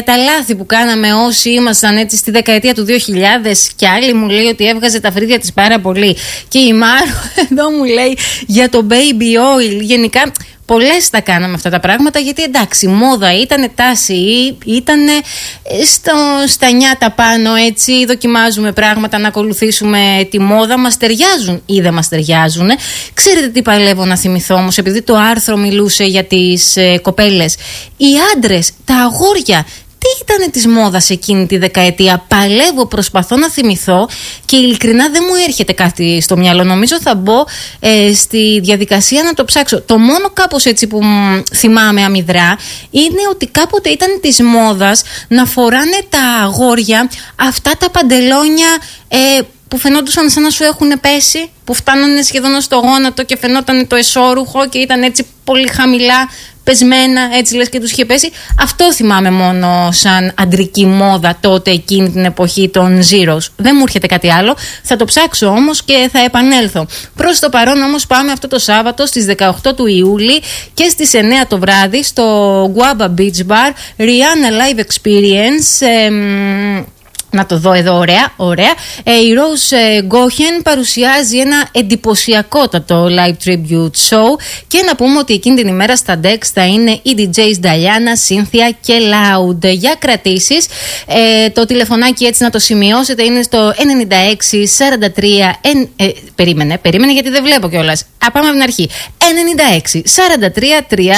τα λάθη που κάναμε όσοι ήμασταν έτσι στη δεκαετία του 2000, και άλλη μου λέει ότι έβγαζε τα φρύδια της πάρα πολύ. Και η Μάρο εδώ μου λέει για το baby oil. Γενικά πολλές τα κάναμε αυτά τα πράγματα, γιατί εντάξει, μόδα ήταν, τάση ήταν, στα νιάτα πάνω έτσι, δοκιμάζουμε πράγματα να ακολουθήσουμε τη μόδα, μας ταιριάζουν ή δεν μας ταιριάζουν. Ξέρετε τι παλεύω να θυμηθώ όμως, επειδή το άρθρο μιλούσε για τις κοπέλες, οι άντρες, τα αγόρια. Τι ήταν της μόδας εκείνη τη δεκαετία? Παλεύω, προσπαθώ να θυμηθώ και ειλικρινά δεν μου έρχεται κάτι στο μυαλό. Νομίζω θα μπω στη διαδικασία να το ψάξω. Το μόνο κάπως έτσι που θυμάμαι αμυδρά είναι ότι κάποτε ήταν της μόδας να φοράνε τα αγόρια αυτά τα παντελόνια που φαινόντουσαν σαν να σου έχουν πέσει, που φτάνανε σχεδόν στο γόνατο και φαινόταν το εσώρουχο και ήταν έτσι πολύ χαμηλά πεσμένα, έτσι λες και τους είχε πέσει. Αυτό θυμάμαι μόνο σαν αντρική μόδα τότε, εκείνη την εποχή των Zeros. Δεν μου έρχεται κάτι άλλο. Θα το ψάξω όμως και θα επανέλθω. Προς το παρόν όμως πάμε αυτό το Σάββατο στις 18 του Ιούλη και στις 9 το βράδυ στο Guaba Beach Bar, Rihanna Live Experience. Να το δω εδώ, ωραία. Η Rose Gohen παρουσιάζει ένα εντυπωσιακότατο live tribute show και να πούμε ότι εκείνη την ημέρα στα Dex θα είναι οι DJs Diana, Cynthia και Loud. Για κρατήσεις, το τηλεφωνάκι έτσι να το σημειώσετε είναι στο 96 43. Περίμενε γιατί δεν βλέπω κιόλας. Πάμε από την αρχή. 96 43 39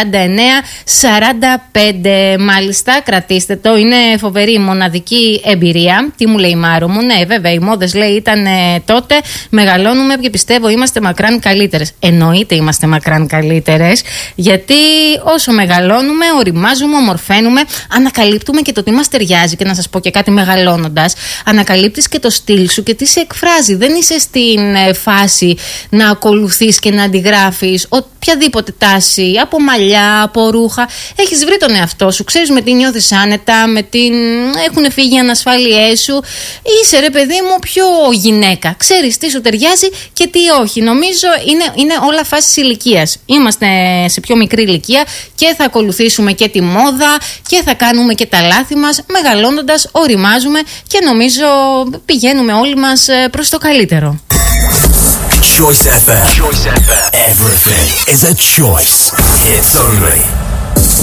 45. Μάλιστα, κρατήστε το. Είναι φοβερή, μοναδική εμπειρία. Τι μου λέει η Μάρο μου? Ναι, βέβαια, οι μόδες λέει ήταν τότε. Μεγαλώνουμε και πιστεύω είμαστε μακράν καλύτερες. Εννοείται είμαστε μακράν καλύτερες, γιατί όσο μεγαλώνουμε, οριμάζουμε, ομορφαίνουμε, ανακαλύπτουμε και το τι μας ταιριάζει. Και να σας πω και κάτι, μεγαλώνοντας, ανακαλύπτεις και το στυλ σου και τι σε εκφράζει. Δεν είσαι στην φάση να ακολουθείς και να αντιγράφεις οποιαδήποτε τάση, από μαλλιά, από ρούχα. Έχεις βρει τον εαυτό σου, ξέρεις με τι νιώθεις άνετα, με τι έχουν φύγει οι ανασφάλειές σου. Είσαι, ρε παιδί μου, πιο γυναίκα. Ξέρεις τι σου ταιριάζει και τι όχι. Νομίζω είναι όλα φάσεις ηλικίας. Είμαστε σε πιο μικρή ηλικία και θα ακολουθήσουμε και τη μόδα και θα κάνουμε και τα λάθη μας. Μεγαλώνοντας, οριμάζουμε και νομίζω πηγαίνουμε όλοι μας προς το καλύτερο. Choice FM. Everything is a choice. Hits only.